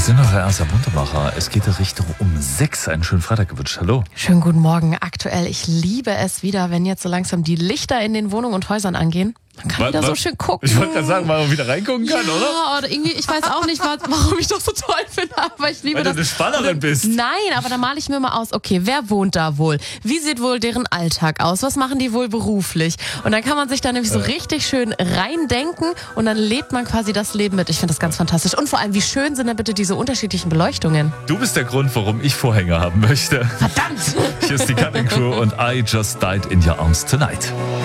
sind noch Herr erster Buntermacher. Es geht in Richtung um 6. Einen schönen Freitag gewünscht. Hallo. Schönen guten Morgen. Aktuell, ich liebe es wieder, wenn jetzt so langsam die Lichter in den Wohnungen und Häusern angehen. Man kann wieder so schön gucken. Ich wollte gerade sagen, weil man wieder reingucken kann, oder? Ja, oder irgendwie, ich weiß auch nicht, warum ich das so toll finde, aber ich liebe Weil das. du eine Spannerin bist. Nein, aber dann male ich mir mal aus, okay, wer wohnt da wohl? Wie sieht wohl deren Alltag aus? Was machen die wohl beruflich? Und dann kann man sich da nämlich so richtig schön reindenken und dann lebt man quasi das Leben mit. Ich finde das ganz fantastisch. Und vor allem, wie schön sind denn bitte diese unterschiedlichen Beleuchtungen? Du bist der Grund, warum ich Vorhänge haben möchte. Verdammt! Hier ist die Cutting Crew und I Just Died in Your Arms Tonight.